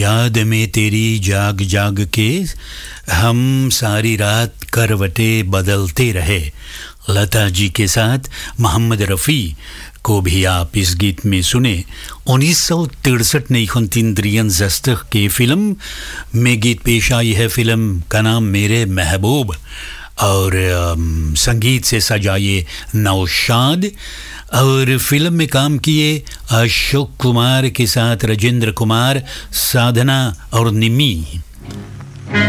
याद में तेरी जाग जाग के हम सारी रात करवटें बदलते रहे। लता जी के साथ मोहम्मद रफ़ी को भी आप इस गीत में सुने। 1963 में खुंतिंद्रियन जस्तख के फिल्म में गीत पेश आई है। फिल्म का नाम मेरे महबूब और संगीत से सजाए नौशाद और फिल्म में काम किए अशोक कुमार के साथ राजेंद्र कुमार, साधना और निमी।